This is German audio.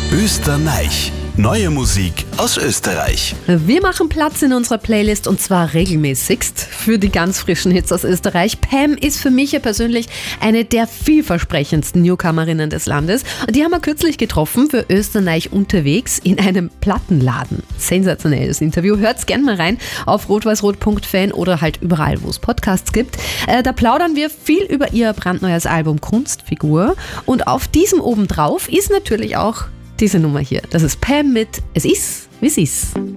Österreich. Neue Musik aus Österreich. Wir machen Platz in unserer Playlist und zwar regelmäßigst für die ganz frischen Hits aus Österreich. Pam ist für mich ja persönlich eine der vielversprechendsten Newcomerinnen des Landes. Und die haben wir kürzlich getroffen für Österreich unterwegs in einem Plattenladen. Sensationelles Interview. Hört's gern mal rein auf rot-weiß-rot.fan oder halt überall, wo es Podcasts gibt. Da plaudern wir viel über ihr brandneues Album Kunstfigur. Und auf diesem obendrauf ist natürlich auch diese Nummer hier. Das ist Pam mit Es ist, wie es ist.